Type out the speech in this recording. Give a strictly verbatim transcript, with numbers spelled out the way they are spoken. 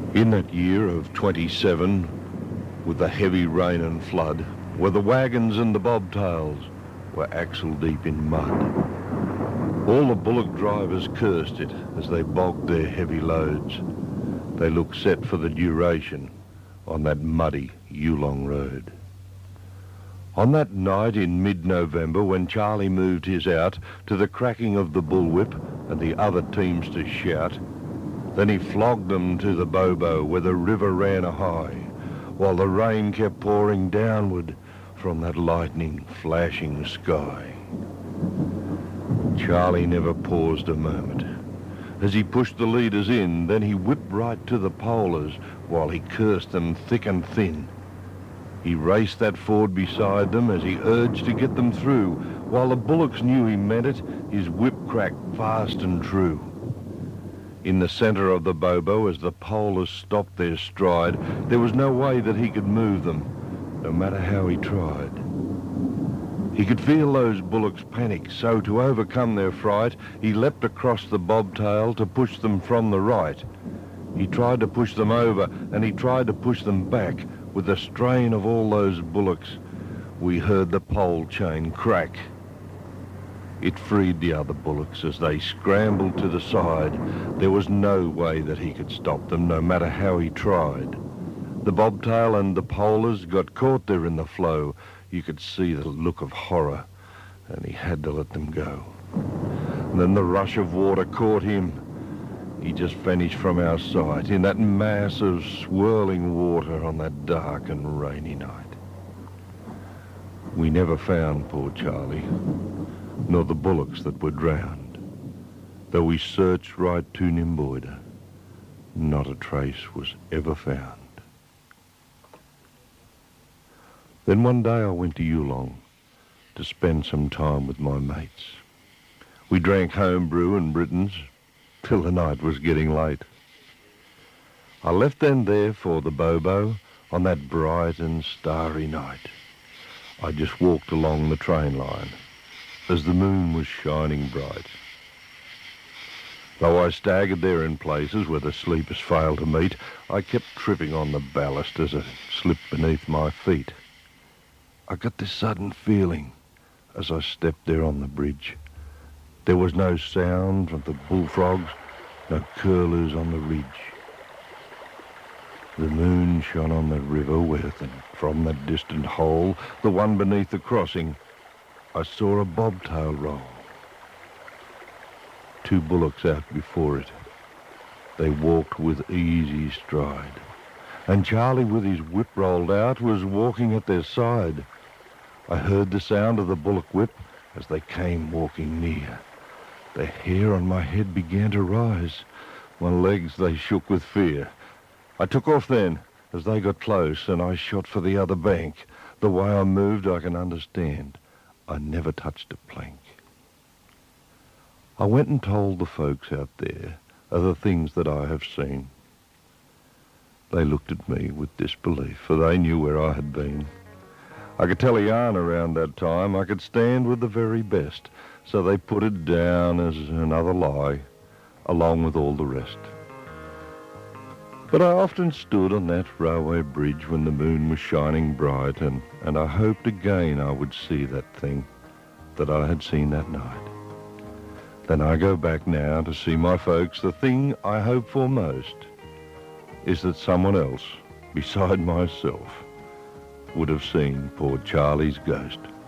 In that year of twenty-seven, with the heavy rain and flood, where the wagons and the bobtails were axle deep in mud, all the bullock drivers cursed it as they bogged their heavy loads. They looked set for the duration on that muddy Yulong road. On that night in mid-November, when Charlie moved his out to the cracking of the bullwhip and the other teamsters shout, then he flogged them to the Bobo where the river ran high, while the rain kept pouring downward from that lightning flashing sky. Charlie never paused a moment. As he pushed the leaders in, then he whipped right to the polers while he cursed them thick and thin. He raced that Ford beside them as he urged to get them through. While the bullocks knew he meant it, his whip cracked fast and true. In the centre of the Bobo, as the polers stopped their stride, there was no way that he could move them, no matter how he tried. He could feel those bullocks panic, so to overcome their fright, he leapt across the bobtail to push them from the right. He tried to push them over, and he tried to push them back. With the strain of all those bullocks, we heard the pole chain crack. It freed the other bullocks as they scrambled to the side. There was no way that he could stop them, no matter how he tried. The bobtail and the polers got caught there in the flow. You could see the look of horror, and he had to let them go. And then the rush of water caught him. He just vanished from our sight in that mass of swirling water on that dark and rainy night. We never found poor Charlie, nor the bullocks that were drowned. Though we searched right to Nimboida, not a trace was ever found. Then one day I went to Yulong to spend some time with my mates. We drank homebrew and Britons till the night was getting late. I left then there for the Bobo on that bright and starry night. I just walked along the train line as the moon was shining bright. Though I staggered there in places where the sleepers failed to meet, I kept tripping on the ballast as it slipped beneath my feet. I got this sudden feeling as I stepped there on the bridge. There was no sound of the bullfrogs, no curlews on the ridge. The moon shone on the river with, and from that distant hole, the one beneath the crossing, I saw a bobtail roll. Two bullocks out before it. They walked with easy stride, and Charlie, with his whip rolled out, was walking at their side. I heard the sound of the bullock whip as they came walking near. The hair on my head began to rise. My legs, they shook with fear. I took off then as they got close, and I shot for the other bank. The way I moved, I can understand. I never touched a plank. I went and told the folks out there of the things that I have seen. They looked at me with disbelief, for they knew where I had been. I could tell a yarn around that time. I could stand with the very best. So they put it down as another lie, along with all the rest. But I often stood on that railway bridge when the moon was shining bright, and, and I hoped again I would see that thing that I had seen that night. Then I go back now to see my folks. The thing I hope for most is that someone else, beside myself, would have seen poor Charlie's ghost.